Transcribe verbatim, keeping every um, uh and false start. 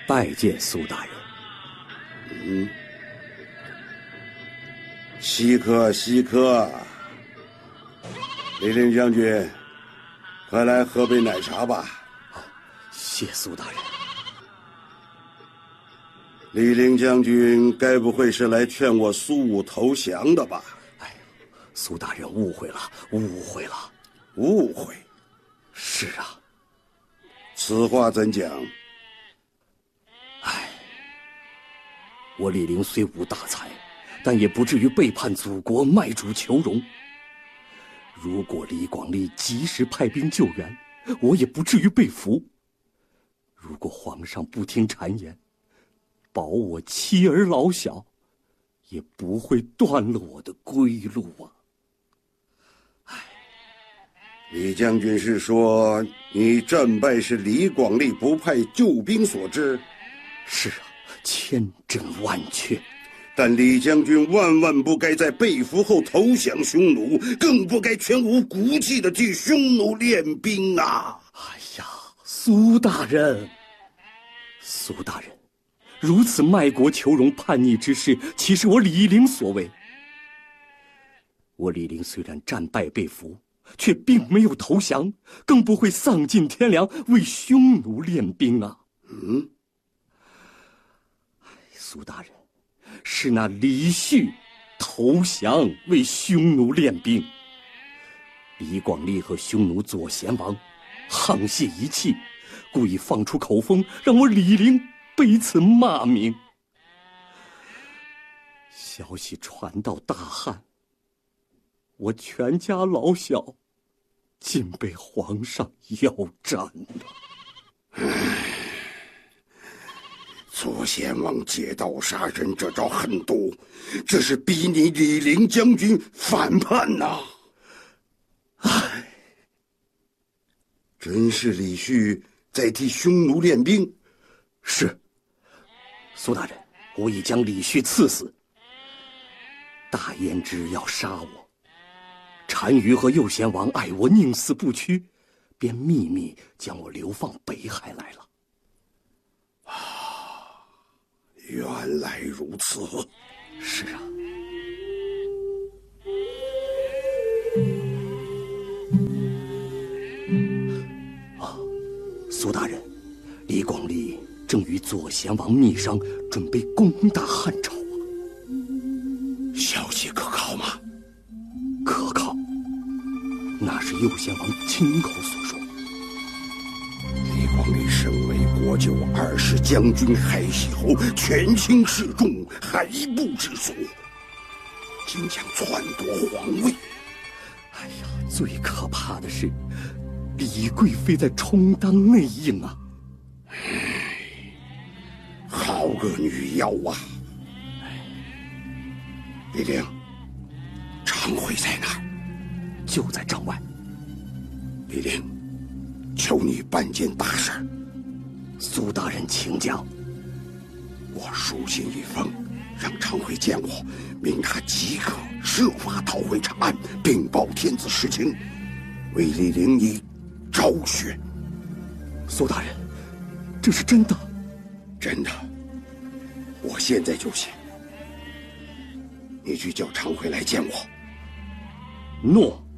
拜见苏大人。 嗯，稀客稀客，李陵将军，快来喝杯奶茶吧。 好，谢苏大人。 李陵将军该不会是来劝我苏武投降的吧？ 哎，苏大人误会了，误会了。 误会？ 是啊。 此话怎讲？ 唉，我李陵虽无大才，但也不至于背叛祖国，卖主求荣。如果李广利及时派兵救援，我也不至于被俘。如果皇上不听谗言，保我妻儿老小，也不会断了我的归路啊！唉， 李将军是说你战败是李广利不派救兵所致？ 是啊，千真万确。 但李将军万万不该在被俘后投降匈奴，更不该全无骨气地替匈奴练兵啊！ 哎呀，苏大人，苏大人，如此卖国求荣、叛逆之事，岂是我李陵所为？我李陵虽然战败被俘，却并没有投降，更不会丧尽天良为匈奴练兵啊！ 嗯， 苏大人，是那李旭投降为匈奴练兵。李广利和匈奴左贤王沆瀣一气，故意放出口风，让我李陵被此骂名。消息传到大汉，我全家老小尽被皇上腰斩了。 左贤王借刀杀人，这招狠毒，这是逼你李陵将军反叛呐、啊！唉，真是李旭在替匈奴练兵？ 是，苏大人，我已将李旭赐死。大燕之要杀我，单于和右贤王爱我宁死不屈，便秘密将我流放北海来了。 啊，原来如此。 是啊。啊，苏大人，李广利正与左贤王密商，准备攻打汉朝啊。 消息可靠吗？ 可靠，那是右贤王亲口所说。 李广利身为国舅二世将军，海西侯，权倾示众，海不知所，竟将篡夺皇位。 哎呀，最可怕的是，李贵妃在充当内应啊！ 好个女妖啊！李陵，常惠在哪儿？ 就在帐外。 李陵，求你办件大事。 苏大人请讲。 我书信一封，让常惠见我，命他即刻设法讨回长安，禀报天子实情，为李陵以昭雪。 苏大人，这是真的？ 真的，我现在就写。你去叫常惠来见我。 诺。